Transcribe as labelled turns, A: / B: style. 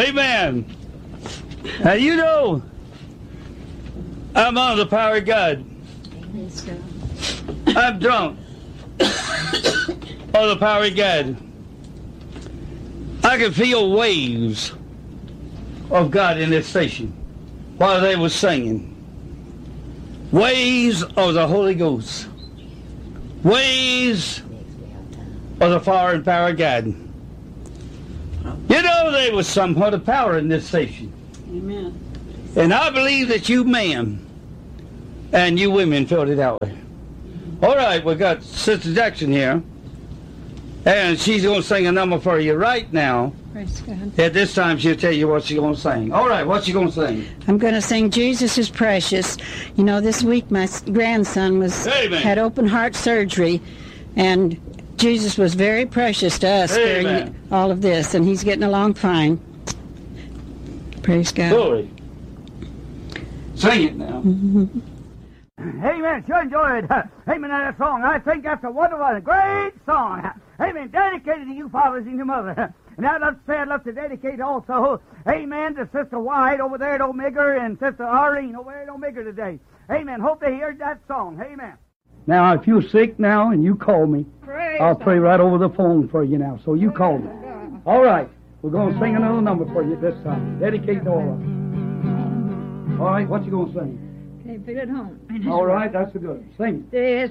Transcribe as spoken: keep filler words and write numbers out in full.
A: Amen. Now you know, I'm under the power of God. I'm drunk on the power of God. I can feel waves of God in this station while they were singing. Waves of the Holy Ghost. Waves of the fire and power of God. You know, there was somewhat of power in this station.
B: Amen.
A: And I believe that you men and you women felt it out way. All right, we got Sister Jackson here. And she's going to sing a number for you right now.
B: Praise God.
A: At this time, she'll tell you what she's going to sing. All right, what's she going to sing?
B: I'm going to sing Jesus is Precious. You know, this week my s- grandson was
A: Amen.
B: had open heart surgery, and Jesus was very precious to us
A: Amen.
B: during all of this, and he's getting along fine. Praise God.
A: Glory. Sing it now.
C: Amen. Sure enjoyed. Amen. That song. I think that's a wonderful, a great song. Amen. Dedicated to you fathers and your mother. And I'd love to say I'd love to dedicate also, amen, to Sister White over there at Omega and Sister Arlene over there at Omega today. Amen. Hope they heard that song. Amen.
A: Now, if you're sick now and you call me,
B: Praise
A: I'll pray right over the phone for you now. So you call me. All right. We're going to sing another number for you this time. Dedicate to all of us. All right. What you going to sing?
B: Okay, put it home.
A: All right. That's a good one. Sing it.
B: This